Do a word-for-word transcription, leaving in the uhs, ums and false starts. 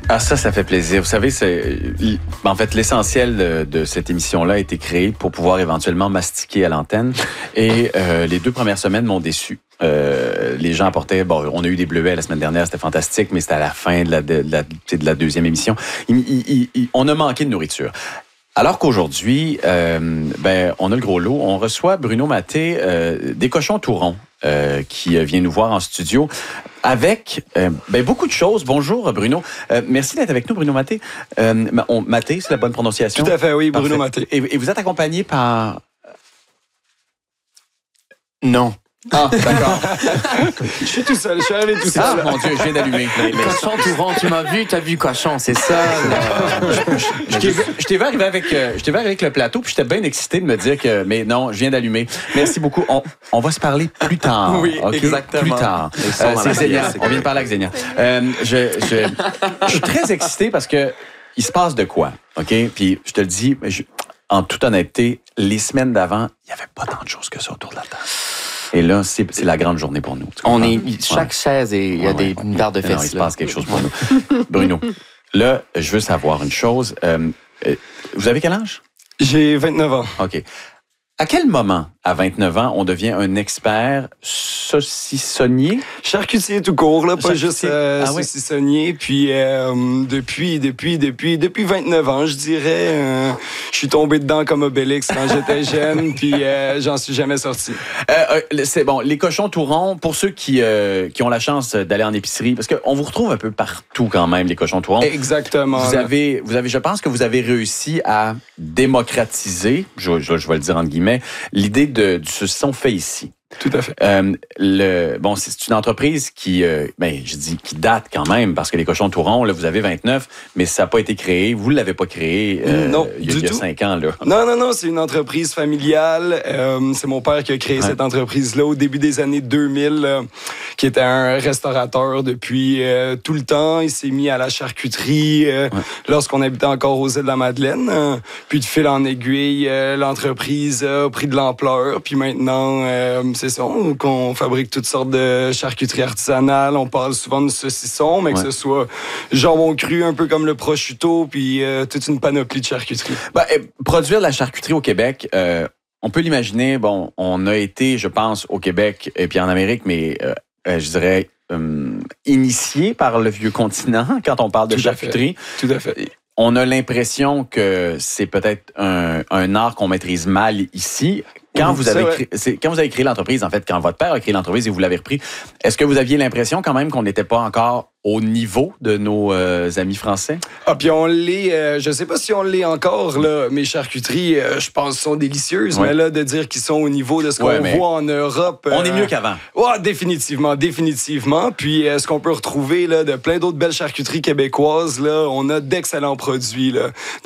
Ah, ça, ça fait plaisir. Vous savez, c'est, en fait, l'essentiel de, de cette émission-là a été créé pour pouvoir éventuellement mastiquer à l'antenne. Et euh, les deux premières semaines m'ont déçu. Euh, les gens apportaient... Bon, on a eu des bleuets la semaine dernière, c'était fantastique, mais c'était à la fin de la, de la, de la deuxième émission. Il, il, il, on a manqué de nourriture. Alors qu'aujourd'hui, euh, ben, on a le gros lot. On reçoit Bruno Mathé euh, des Cochons Tourons euh, qui vient nous voir en studio avec euh, ben, beaucoup de choses. Bonjour Bruno. Euh, merci d'être avec nous, Bruno Mathé. Euh, on, Mathé, c'est la bonne prononciation? Tout à fait, oui, Bruno Parfait. Mathé. Et, et vous êtes accompagné par... Non. Ah, d'accord. Je suis tout seul, je suis arrivé tout seul. Ah, mon Dieu, je viens d'allumer. Les cochons Tourons, tu m'as vu, t'as vu cochon, c'est ça. Je t'ai vu, je t'ai vu arriver avec, euh, je t'ai vu arriver avec le plateau, puis j'étais bien excité de me dire que, mais non, je viens d'allumer. Merci beaucoup. On, on va se parler plus tard. Oui, okay? exactement. Plus tard. Euh, c'est Xenia. On vient de parler avec Xenia. Euh, je, je, je suis très excité parce que il se passe de quoi, ok? Puis je te le dis, je, en toute honnêteté, les semaines d'avant, il n'y avait pas tant de choses que ça autour de la table. Et là, c'est, c'est la grande journée pour nous. On est chaque ouais. chaise et il y a ouais, des une paire de fesses. Non, il se passe quelque chose pour nous. Bruno, là, je veux savoir une chose. Euh, vous avez quel âge? J'ai vingt-neuf ans. OK. À quel moment, à vingt-neuf ans, on devient un expert saucissonnier? Charcutier tout court, là, pas Charcutier. juste euh, ah, saucissonnier. Oui. Puis euh, depuis, depuis, depuis, depuis vingt-neuf ans, je dirais, euh, je suis tombé dedans comme Obélix quand j'étais jeune, puis euh, j'en suis jamais sorti. Euh, euh, c'est bon, les Cochons Tourons, pour ceux qui, euh, qui ont la chance d'aller en épicerie, parce qu'on vous retrouve un peu partout quand même, les Cochons Tourons. Exactement. Vous avez, vous avez, je pense que vous avez réussi à démocratiser, je, je, je vais le dire entre guillemets, l'idée de, du saucisson fait ici. Tout à fait. Euh, le, bon, c'est une entreprise qui, euh, ben, je dis qui date quand même, parce que les Cochons Tourons, là, vous avez vingt-neuf, mais ça n'a pas été créé. Vous ne l'avez pas créé euh, non, il y a, du il y a tout. cinq ans. Là. Non, non, non, c'est une entreprise familiale. Euh, c'est mon père qui a créé ouais. cette entreprise-là au début des années deux mille, euh, qui était un restaurateur depuis euh, tout le temps. Il s'est mis à la charcuterie euh, ouais. lorsqu'on habitait encore aux îles de la Madeleine. Euh, puis de fil en aiguille, euh, l'entreprise a pris de l'ampleur. Puis maintenant, euh, c'est ça, qu'on fabrique toutes sortes de charcuterie artisanale. On parle souvent de saucisson, mais ouais. que ce soit jambon cru, un peu comme le prosciutto, puis euh, toute une panoplie de charcuterie. Ben, produire de la charcuterie au Québec, euh, on peut l'imaginer, bon, on a été, je pense, au Québec et puis en Amérique, mais euh, euh, je dirais euh, initié par le vieux continent quand on parle de Tout charcuterie. À fait. Tout à fait. On a l'impression que c'est peut-être un, un art qu'on maîtrise mal ici. Quand vous, avez créé, c'est, quand vous avez créé l'entreprise, en fait, quand votre père a créé l'entreprise et vous l'avez repris, est-ce que vous aviez l'impression quand même qu'on n'était pas encore au niveau de nos euh, amis français? Ah, puis on l'est, euh, je sais pas si on l'est encore, là. Mes charcuteries, euh, je pense, sont délicieuses, ouais. mais là, de dire qu'ils sont au niveau de ce qu'on ouais, voit en Europe... On euh, est mieux qu'avant. Ouais, définitivement, définitivement. Puis euh, ce qu'on peut retrouver, là, de plein d'autres belles charcuteries québécoises, là, on a d'excellents produits, là.